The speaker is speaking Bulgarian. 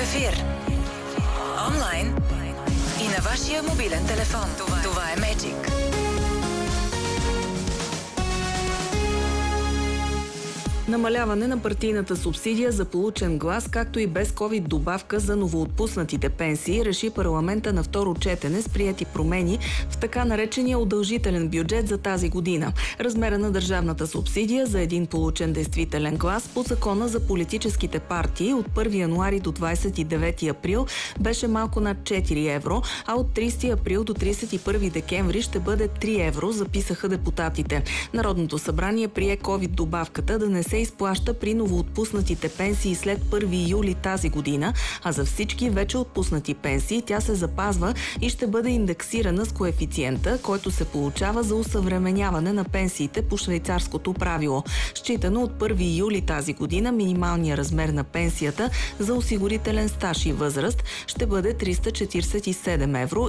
ефир, онлайн и на вашия мобилен телефон. Това е Magic. Намаляване на партийната субсидия за получен глас, както и без ковид добавка за новоотпуснатите пенсии, реши парламента на второ четене с приети промени в така наречения удължителен бюджет за тази година. Размера на държавната субсидия за един получен действителен глас по закона за политическите партии от 1 януари до 29 април беше малко над 4 евро, а от 30 април до 31 декември ще бъде 3 евро, записаха депутатите. Народното събрание прие ковид добавката да не се изплаща при новоотпуснатите пенсии след 1 юли тази година, а за всички вече отпуснати пенсии тя се запазва и ще бъде индексирана с коефициента, който се получава за усъвременяване на пенсиите по швейцарското правило. Считано от 1 юли тази година минималният размер на пенсията за осигурителен стаж и възраст ще бъде 347 евро